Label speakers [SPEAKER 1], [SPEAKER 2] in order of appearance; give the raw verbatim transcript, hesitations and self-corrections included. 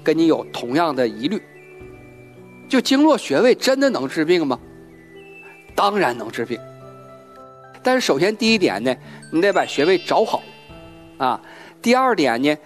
[SPEAKER 1] 跟你有同样的疑虑。就经络穴位真的能治病吗？当然能治病，但是首先第一点呢，你得把穴位找好啊。第二点呢，